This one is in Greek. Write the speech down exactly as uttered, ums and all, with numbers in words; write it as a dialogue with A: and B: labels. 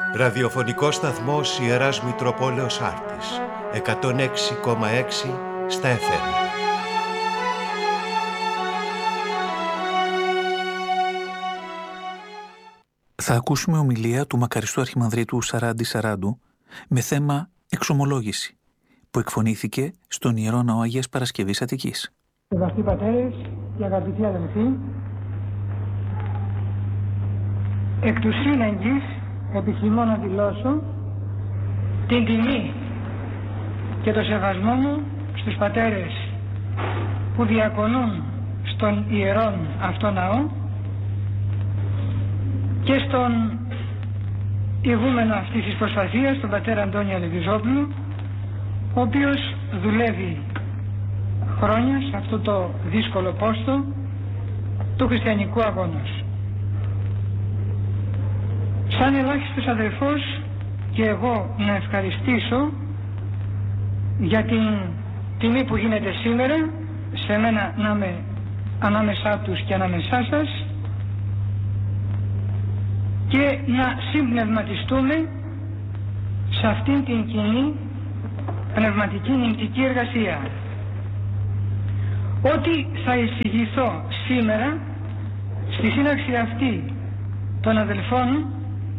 A: Ραδιοφωνικός σταθμός Ιεράς Μητροπόλεως Άρτης, εκατόν έξι κόμμα έξι στα εφ εμ.
B: Θα ακούσουμε ομιλία του μακαριστού Αρχιμανδρίτου Σαράντη Σαράντου με θέμα εξομολόγηση, που εκφωνήθηκε στον Ιερό Ναό Αγίας Παρασκευής Αττικής.
C: Σεβαστοί πατέρες και αγαπητοί αδελφοί, εκ του σύνεγγυς επιθυμώ να δηλώσω την τιμή και το σεβασμό μου στους πατέρες που διακονούν στον ιερόν αυτό ναό και στον ηγούμενο αυτής της προσπαθίας, τον πατέρα Αντώνη Αλεβιζόπουλο, ο οποίος δουλεύει χρόνια σε αυτό το δύσκολο πόστο του χριστιανικού αγώνος. Σαν ελάχιστος αδελφός και εγώ να ευχαριστήσω για την τιμή που γίνεται σήμερα σε μένα να είμαι ανάμεσά τους και ανάμεσά σας και να συμπνευματιστούμε σε αυτήν την κοινή πνευματική νηπτική εργασία. Ό,τι θα εισηγηθώ σήμερα στη σύναξη αυτή των αδελφών